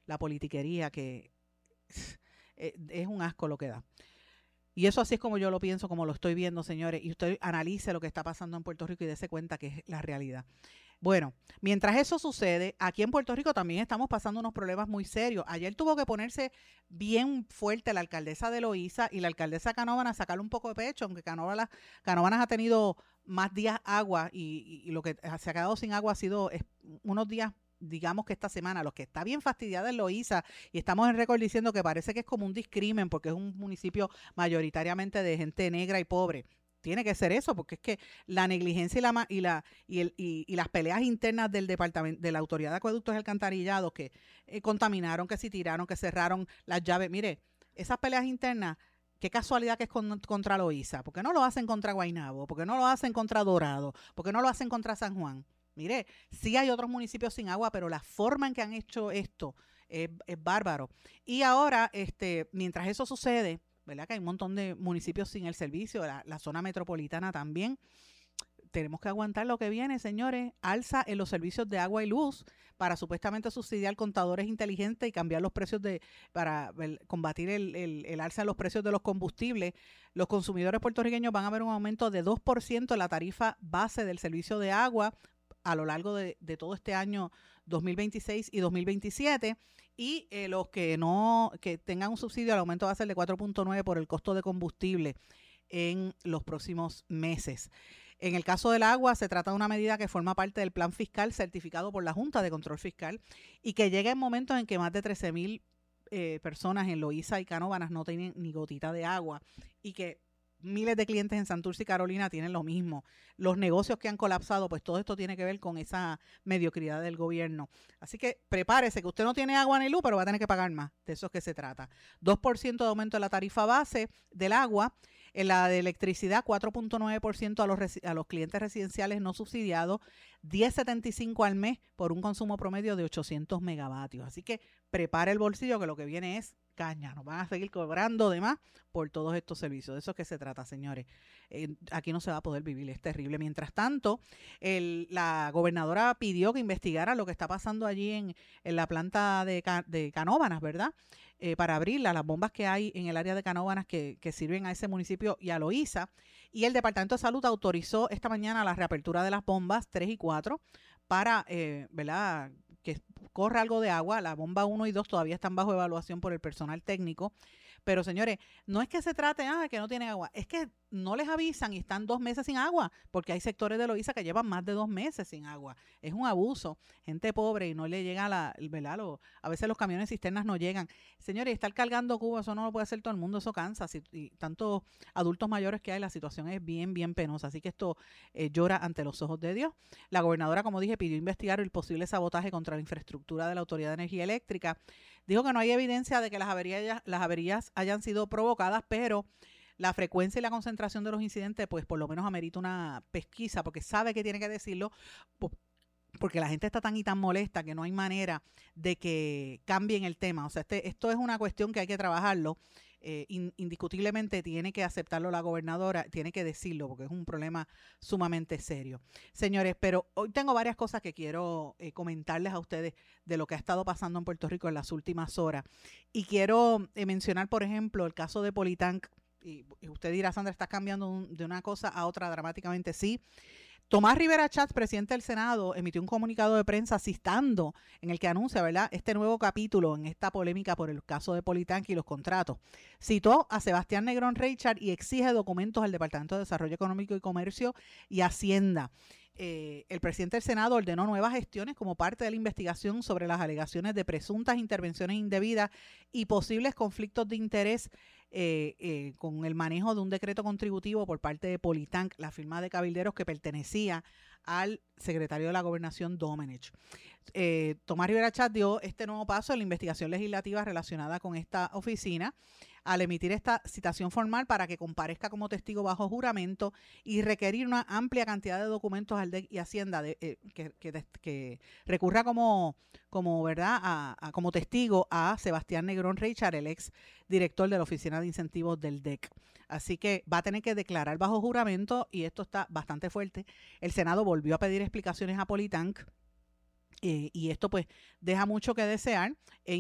la politiquería que es un asco lo que da. Y eso así es como yo lo pienso, como lo estoy viendo, señores. Y usted analice lo que está pasando en Puerto Rico y dése cuenta que es la realidad. Bueno, mientras eso sucede, aquí en Puerto Rico también estamos pasando unos problemas muy serios. Ayer tuvo que ponerse bien fuerte la alcaldesa de Loíza y la alcaldesa Canóvanas a sacarle un poco de pecho, aunque Canóvanas ha tenido más días agua y lo que se ha quedado sin agua ha sido unos días, digamos que esta semana. Lo que está bien fastidiada es Loíza, y estamos en récord diciendo que parece que es como un discrimen porque es un municipio mayoritariamente de gente negra y pobre. Tiene que ser eso, porque es que la negligencia y las peleas internas del departamento, de la Autoridad de Acueductos y Alcantarillados, que contaminaron, que si tiraron, que cerraron las llaves. Mire, esas peleas internas, qué casualidad que es contra Loíza. ¿Por qué no lo hacen contra Guaynabo? ¿Por qué no lo hacen contra Dorado? ¿Por qué no lo hacen contra San Juan? Mire, sí hay otros municipios sin agua, pero la forma en que han hecho esto es bárbaro. Y ahora, mientras eso sucede, ¿verdad? Que hay un montón de municipios sin el servicio, la zona metropolitana también. Tenemos que aguantar lo que viene, señores. Alza en los servicios de agua y luz para supuestamente subsidiar contadores inteligentes y cambiar los precios para combatir el alza en los precios de los combustibles. Los consumidores puertorriqueños van a ver un aumento de 2% en la tarifa base del servicio de agua a lo largo de todo este año 2026 y 2027, y los que tengan un subsidio, el aumento va a ser de 4.9 por el costo de combustible en los próximos meses. En el caso del agua, se trata de una medida que forma parte del plan fiscal certificado por la Junta de Control Fiscal y que llega en momentos en que más de 13,000 personas en Loíza y Canóvanas no tienen ni gotita de agua, y que miles de clientes en Santurce y Carolina tienen lo mismo. Los negocios que han colapsado, pues todo esto tiene que ver con esa mediocridad del gobierno. Así que prepárese, que usted no tiene agua ni luz, pero va a tener que pagar más. De eso es que se trata. 2% de aumento de la tarifa base del agua. En la de electricidad, 4.9% a los clientes residenciales no subsidiados, 10.75 al mes por un consumo promedio de 800 megavatios. Así que prepare el bolsillo, que lo que viene es caña. Nos van a seguir cobrando de más por todos estos servicios. De eso es que se trata, señores. Aquí no se va a poder vivir, es terrible. Mientras tanto, la gobernadora pidió que investigara lo que está pasando allí en la planta de Canóvanas, ¿verdad? Para abrirla, las bombas que hay en el área de Canóvanas que sirven a ese municipio y a Loíza. Y el Departamento de Salud autorizó esta mañana la reapertura de las bombas 3 y 4 para, ¿verdad?, que corra algo de agua. La bomba 1 y 2 todavía están bajo evaluación por el personal técnico. Pero, señores, no es que se trate que no tienen agua, es que no les avisan y están 2 meses sin agua, porque hay sectores de Loíza que llevan más de 2 meses sin agua. Es un abuso. Gente pobre y no le llega ¿verdad? A veces los camiones cisternas no llegan. Señores, estar cargando cubos, eso no lo puede hacer todo el mundo, eso cansa. Y tantos adultos mayores que hay, la situación es bien, bien penosa. Así que esto llora ante los ojos de Dios. La gobernadora, como dije, pidió investigar el posible sabotaje contra la infraestructura de la Autoridad de Energía Eléctrica. Dijo que no hay evidencia de que las averías hayan sido provocadas, pero la frecuencia y la concentración de los incidentes, pues por lo menos amerita una pesquisa, porque sabe que tiene que decirlo, porque la gente está tan y tan molesta que no hay manera de que cambien el tema. O sea, esto es una cuestión que hay que trabajarlo. Indiscutiblemente tiene que aceptarlo la gobernadora, tiene que decirlo, porque es un problema sumamente serio. Señores, pero hoy tengo varias cosas que quiero comentarles a ustedes de lo que ha estado pasando en Puerto Rico en las últimas horas. Y quiero mencionar, por ejemplo, el caso de Politank. Y usted dirá, Sandra, ¿estás cambiando de una cosa a otra dramáticamente? Sí. Tomás Rivera Chatz, presidente del Senado, emitió un comunicado de prensa citando en el que anuncia, ¿verdad?, este nuevo capítulo en esta polémica por el caso de Politank y los contratos. Citó a Sebastián Negrón Reichard y exige documentos al Departamento de Desarrollo Económico y Comercio y Hacienda. El presidente del Senado ordenó nuevas gestiones como parte de la investigación sobre las alegaciones de presuntas intervenciones indebidas y posibles conflictos de interés con el manejo de un decreto contributivo por parte de Politank, la firma de cabilderos que pertenecía al secretario de la Gobernación, Domenech. Tomás Rivera Chatz dio este nuevo paso en la investigación legislativa relacionada con esta oficina al emitir esta citación formal para que comparezca como testigo bajo juramento y requerir una amplia cantidad de documentos al DEC y Hacienda que recurra como ¿verdad?, como testigo a Sebastián Negrón Reichard, el ex director de la Oficina de Incentivos del DEC. Así que va a tener que declarar bajo juramento y esto está bastante fuerte. El Senado volvió a pedir explicaciones a Politank y esto pues deja mucho que desear.